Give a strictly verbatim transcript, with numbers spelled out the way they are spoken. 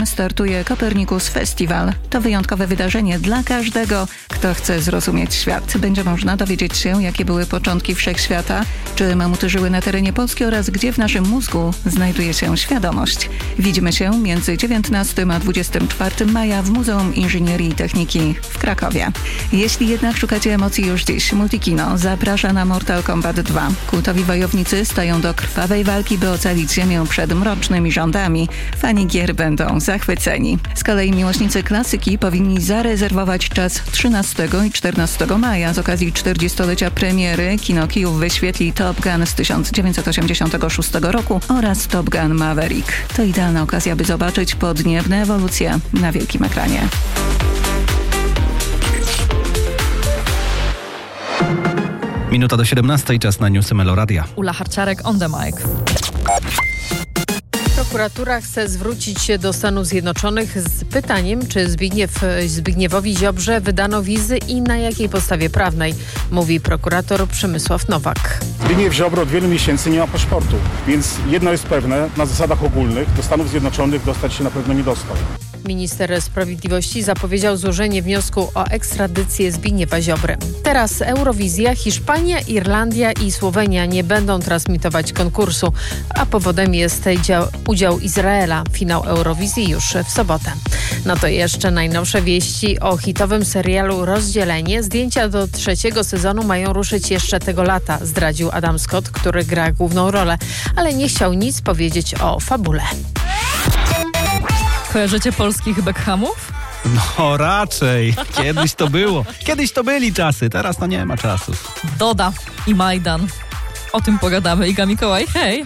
czwartym startuje Copernicus Festival. To wyjątkowe wydarzenie dla każdego, kto chce zrozumieć świat. Będzie można dowiedzieć się, jakie były początki wszechświata, czy mamuty żyły na terenie Polski oraz gdzie w naszym mózgu znajduje się świadomość. Widzimy się między dziewiętnastego a dwudziestego czwartego maja w Muzeum Inżynierii i Techniki w Krakowie. Jeśli jednak szukacie emocji już dziś, Multikino zaprasza na Mortal Kombat dwa. Kultowi wojownicy stają do krwawej walki, by ocalić Ziemię przed mrocznymi rządami. Fani gier będą zachwyceni. Z kolei miłośnicy klasyki powinni zarezerwować czas trzynastego i czternastego maja. Z okazji czterdziestolecia premiery kino Kijów wyświetli Top Gun z tysiąc dziewięćset osiemdziesiątego szóstego roku oraz Top Gun Maverick. To idealna okazja, by zobaczyć podniebne ewolucje na wielkim ekranie. Minuta do siedemnastej, czas na newsy Meloradia. Ula Harciarek on the mic. Prokuratura chce zwrócić się do Stanów Zjednoczonych z pytaniem, czy Zbigniew, Zbigniewowi Ziobrze wydano wizy i na jakiej podstawie prawnej, mówi prokurator Przemysław Nowak. Zbigniew Ziobro od wielu miesięcy nie ma paszportu, więc jedno jest pewne, na zasadach ogólnych do Stanów Zjednoczonych dostać się na pewno nie dostał. Minister Sprawiedliwości zapowiedział złożenie wniosku o ekstradycję Zbigniewa Ziobry. Teraz Eurowizja, Hiszpania, Irlandia i Słowenia nie będą transmitować konkursu, a powodem jest dział, udział Izraela. Finał Eurowizji już w sobotę. No to jeszcze najnowsze wieści o hitowym serialu Rozdzielenie. Zdjęcia do trzeciego sezonu mają ruszyć jeszcze tego lata, zdradził Adam Scott, który gra główną rolę, ale nie chciał nic powiedzieć o fabule. Kojarzycie polskich Beckhamów? No raczej. Kiedyś to było. Kiedyś to byli czasy, teraz to nie ma czasów. Doda i Majdan. O tym pogadamy. Iga Mikołaj, hej!